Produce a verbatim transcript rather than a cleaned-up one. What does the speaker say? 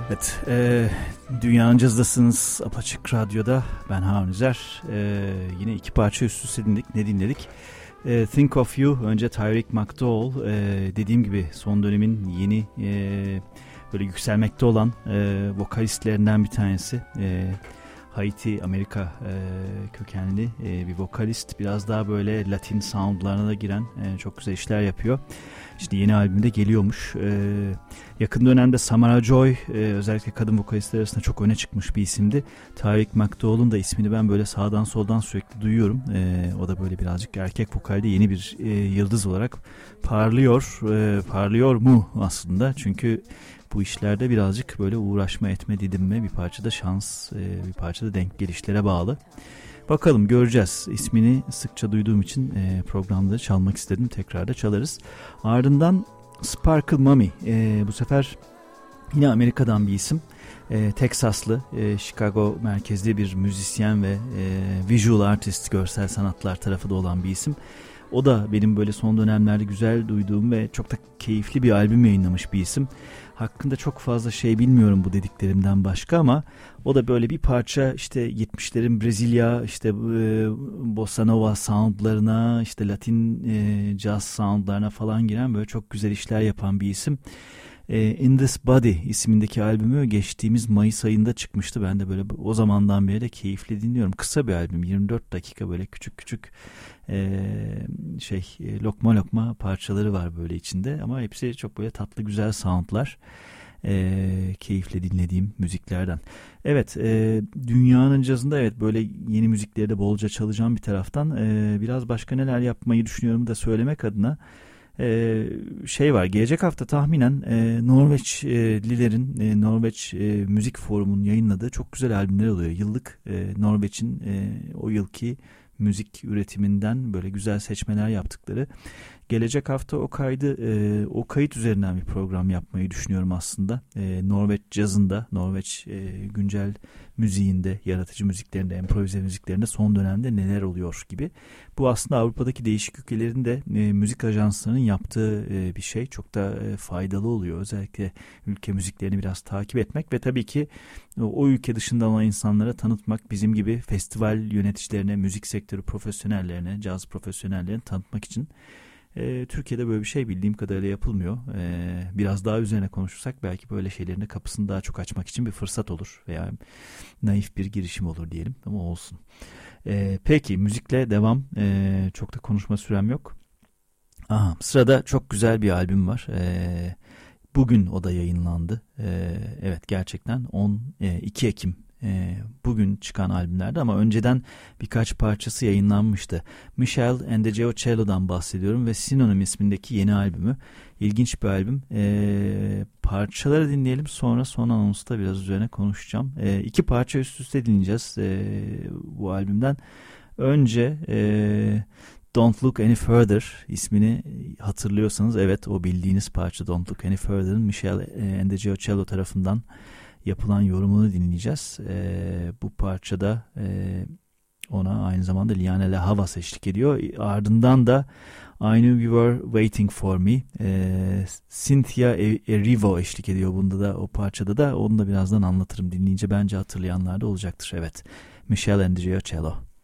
Evet, e, Dünyanın Cazı'dasınız Apaçık Radyo'da. Ben Harun Üzer. E, yine iki parça üst üste dinledik. Ne dinledik? E, Think of You, önce Tyreke McDowell. E, dediğim gibi son dönemin yeni e, böyle yükselmekte olan e, vokalistlerinden bir tanesi. E, Haiti, Amerika e, kökenli e, bir vokalist. Biraz daha böyle Latin soundlarına da giren e, çok güzel işler yapıyor. İşte yeni albümde geliyormuş. Ee, yakın dönemde Samara Joy e, özellikle kadın vokalistler arasında çok öne çıkmış bir isimdi. Tyreke McDowell'un da ismini ben böyle sağdan soldan sürekli duyuyorum. Ee, o da böyle birazcık erkek vokalde yeni bir e, yıldız olarak parlıyor. E, parlıyor mu aslında? Çünkü bu işlerde birazcık böyle uğraşma etme didinme, bir parçada şans, e, bir parçada denk gelişlere bağlı. Bakalım, göreceğiz. İsmini sıkça duyduğum için e, programda çalmak istedim. Tekrar da çalarız. Ardından Sparkle Mommy. E, bu sefer yine Amerika'dan bir isim. E, Teksaslı, e, Chicago merkezli bir müzisyen ve e, visual artist, görsel sanatlar tarafı da olan bir isim. O da benim böyle son dönemlerde güzel duyduğum ve çok da keyifli bir albüm yayınlamış bir isim. Hakkında çok fazla şey bilmiyorum bu dediklerimden başka, ama o da böyle bir parça işte yetmişlerin Brezilya, işte e, bossa nova soundlarına, işte Latin e, jazz soundlarına falan giren böyle çok güzel işler yapan bir isim. E, In This Body ismindeki albümü geçtiğimiz Mayıs ayında çıkmıştı. Ben de böyle o zamandan beri de keyifli dinliyorum. Kısa bir albüm, yirmi dört dakika, böyle küçük küçük e, şey e, lokma lokma parçaları var böyle içinde, ama hepsi çok böyle tatlı güzel soundlar. E, keyifle dinlediğim müziklerden. Evet, e, dünyanın cazında evet böyle yeni müzikleri de bolca çalacağım bir taraftan. E, biraz başka neler yapmayı düşünüyorum da söylemek adına. Ee, şey var, gelecek hafta tahminen e, Norveçlilerin e, Norveç e, Müzik Forumu'nun yayınladığı çok güzel albümler oluyor. Yıllık e, Norveç'in e, o yılki müzik üretiminden böyle güzel seçmeler yaptıkları. Gelecek hafta o kaydı e, o kayıt üzerinden bir program yapmayı düşünüyorum aslında. E, Norveç cazında, Norveç e, güncel müziğinde, yaratıcı müziklerinde, improvize müziklerinde son dönemde neler oluyor gibi. Bu aslında Avrupa'daki değişik ülkelerin de e, müzik ajanslarının yaptığı e, bir şey. Çok da e, faydalı oluyor. Özellikle ülke müziklerini biraz takip etmek ve tabii ki o, o ülke dışında olan insanlara tanıtmak, bizim gibi festival yöneticilerine, müzik sektörü profesyonellerine, caz profesyonellerine tanıtmak için. E, Türkiye'de böyle bir şey bildiğim kadarıyla yapılmıyor. E, biraz daha üzerine konuşursak belki böyle şeylerin de kapısını daha çok açmak için bir fırsat olur veya naif bir girişim olur diyelim, ama olsun. E, peki müzikle devam. E, çok da konuşma sürem yok. Aha, sırada çok güzel bir albüm var. E, bugün o da yayınlandı. E, evet, gerçekten on iki Ekim. E, bugün çıkan albümlerde, ama önceden birkaç parçası yayınlanmıştı. Michel and the Giocello'dan bahsediyorum ve Synonym ismindeki yeni albümü. İlginç bir albüm. E, parçaları dinleyelim, sonra son anonsta biraz üzerine konuşacağım. E, iki parça üst üste dinleyeceğiz e, bu albümden. Önce e, Don't Look Any Further ismini hatırlıyorsanız, evet, o bildiğiniz parça Don't Look Any Further'ın Michel and the Giocello tarafından yapılan yorumunu dinleyeceğiz. E, bu parçada e, ona aynı zamanda Liana La Havas eşlik ediyor. Ardından da I Knew You Were Waiting For Me, e, Cynthia Erivo eşlik ediyor bunda da, o parçada da. Onu da birazdan anlatırım. Dinleyince bence hatırlayanlar da olacaktır. Evet, Michel and the Giocello.